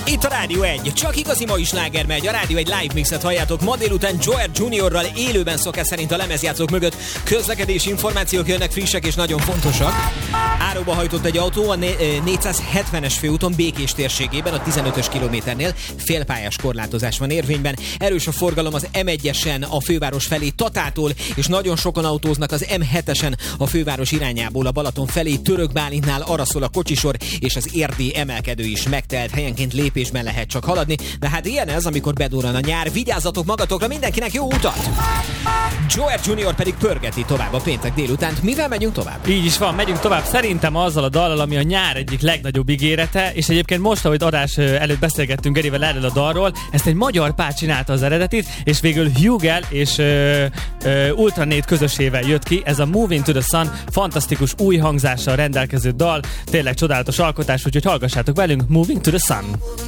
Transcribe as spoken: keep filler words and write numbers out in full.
Itt a Rádió egy. Csak igazi mai sláger megy. A Rádió egy live mixet halljátok. Ma délután Joer Juniorral élőben szokás szerint a lemezjátszók mögött. Közlekedési információk jönnek frissek és nagyon fontosak. Áróba hajtott egy autó a négyszázhetvenes főúton Békés térségében, a tizenötös kilométernél. Félpályás korlátozás van érvényben. Erős a forgalom az em egyesen a főváros felé Tatától, és nagyon sokan autóznak az em hetesen a főváros irányából a Balaton felé. Török Bálintnál arra szól a kocsisor, és az érdi emelkedő is megtelt, helyenként lépésben lehet csak haladni, de hát ilyen ez, amikor bedurran a nyár. Vigyázzatok magatokra, mindenkinek jó utat! Joer Junior pedig pörgeti tovább a péntek délutánt. Mivel megyünk tovább? Így is van, megyünk tovább szerintem azzal a dallal, ami a nyár egyik legnagyobb ígérete, és egyébként most, ahogy adás előtt beszélgettünk Gerivel erről a dalról, ezt egy magyar pár csinálta az eredetit, és végül Hugel és uh, uh, Ultranét közösével jött ki. Ez a Moving to the Sun, fantasztikus új hangzással rendelkező dal, tényleg csodálatos alkotás, úgyhogy hallgassátok velünk Moving to the Sun.